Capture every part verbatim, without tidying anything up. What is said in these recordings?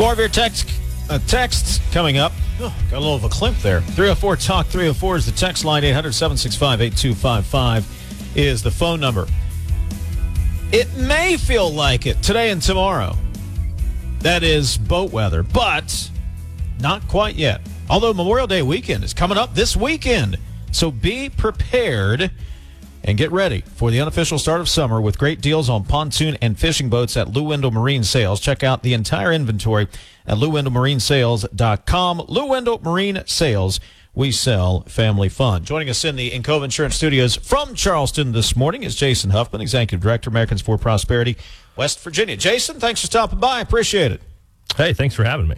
More of your text, uh, texts coming up. Oh, got a little of a climp there. three oh four talk three oh four is the text line. eight hundred, seven six five, eight two five five is the phone number. It may feel like it today and tomorrow. That is boat weather, but not quite yet. Although Memorial Day weekend is coming up this weekend. So be prepared and get ready for the unofficial start of summer with great deals on pontoon and fishing boats at Lou Wendell Marine Sales. Check out the entire inventory at lou wendell marine sales dot com. Lou Wendell Marine Sales. We sell family fun. Joining us in the Encova Insurance Studios from Charleston this morning is Jason Huffman, Executive Director, Americans for Prosperity, West Virginia. Jason, thanks for stopping by. I appreciate it. Hey, thanks for having me.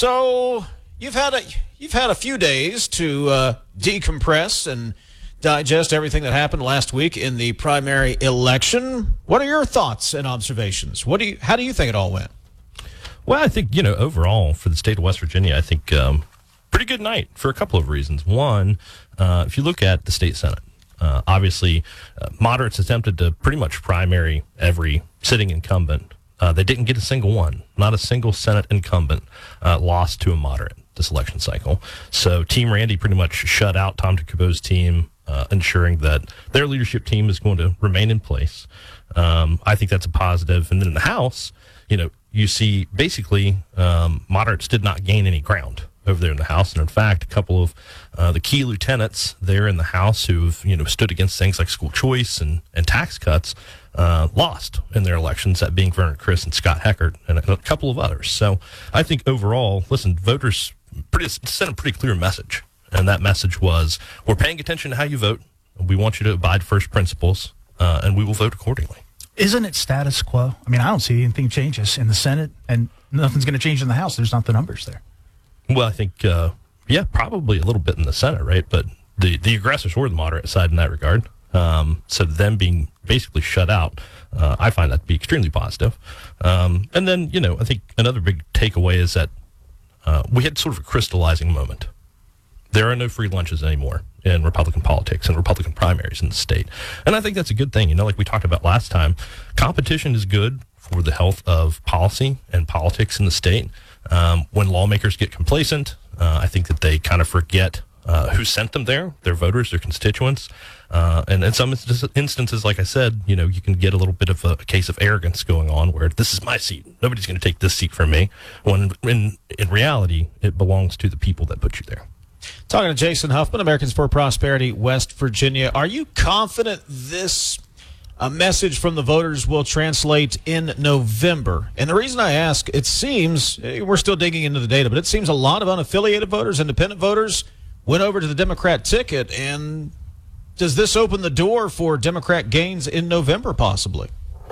So you've had a you've had a few days to uh, decompress and digest everything that happened last week in the primary election. What are your thoughts and observations? What do you how do you think it all went? Well, I think, you know, overall for the state of West Virginia, I think um, pretty good night for a couple of reasons. One, uh, if you look at the state Senate, uh, obviously uh, moderates attempted to pretty much primary every sitting incumbent. Uh, they didn't get a single one. Not a single Senate incumbent uh, lost to a moderate this election cycle. So Team Randy pretty much shut out Tom DeCoupeau's team, uh, ensuring that their leadership team is going to remain in place. Um, I think that's a positive. And then in the House, you know, you see basically um, moderates did not gain any ground over there in the House. And in fact, a couple of uh, the key lieutenants there in the House who've, you know, stood against things like school choice and, and tax cuts uh, lost in their elections, that being Vernon Criss and Scott Heckert and a, a couple of others. So I think overall, listen, voters pretty, sent a pretty clear message. And that message was, we're paying attention to how you vote. We want you to abide first principles, uh, and we will vote accordingly. Isn't it status quo? I mean, I don't see anything changes in the Senate, and nothing's going to change in the House. There's not the numbers there. Well, I think, uh, yeah, probably a little bit in the Senate, right? But the, the aggressors were the moderate side in that regard. Um, so them being basically shut out, uh, I find that to be extremely positive. Um, and then, you know, I think another big takeaway is that uh, we had sort of a crystallizing moment. There are no free lunches anymore in Republican politics and Republican primaries in the state. And I think that's a good thing. You know, like we talked about last time, competition is good for the health of policy and politics in the state. Um, when lawmakers get complacent, uh, I think that they kind of forget uh, who sent them there, their voters, their constituents. Uh, and in some instances, like I said, you know, you can get a little bit of a, a case of arrogance going on where this is my seat. Nobody's going to take this seat from me. When in, in reality, it belongs to the people that put you there. Talking to Jason Huffman, Americans for Prosperity, West Virginia. Are you confident this uh, message from the voters will translate in November? And the reason I ask, it seems, we're still digging into the data, but it seems a lot of unaffiliated voters, independent voters, went over to the Democrat ticket. And does this open the door for Democrat gains in November, possibly?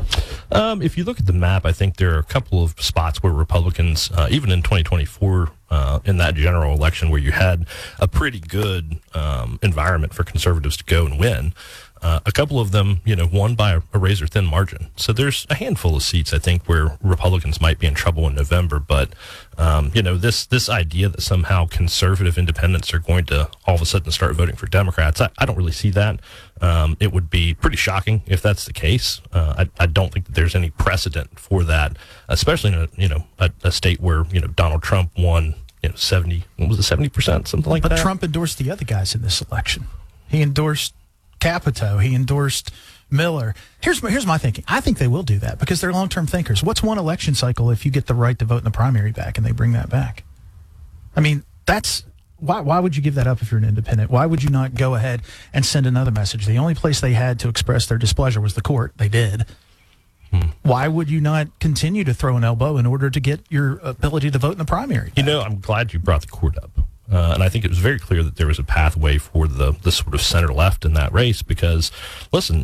Um, if you look at the map, I think there are a couple of spots where Republicans, uh, even in twenty twenty-four, uh, in that general election where you had a pretty good um, environment for conservatives to go and win, uh, a couple of them, you know, won by a, a razor-thin margin. So there's a handful of seats, I think, where Republicans might be in trouble in November. But, um, you know, this this idea that somehow conservative independents are going to all of a sudden start voting for Democrats, I, I don't really see that. Um, it would be pretty shocking if that's the case. Uh, I, I don't think that there's any precedent for that, especially in a, you know, a, a state where, you know, Donald Trump won, you know, seventy, what was it, seventy percent, something like but that? But Trump endorsed the other guys in this election. He endorsed Capito. He endorsed Miller. Here's my, here's my thinking. I think they will do that because they're long-term thinkers. What's one election cycle if you get the right to vote in the primary back and they bring that back? I mean, that's... Why why would you give that up if you're an independent? Why would you not go ahead and send another message? The only place they had to express their displeasure was the court. They did. Hmm. Why would you not continue to throw an elbow in order to get your ability to vote in the primary back? You know, I'm glad you brought the court up. Uh, and I think it was very clear that there was a pathway for the, the sort of center left in that race because, listen,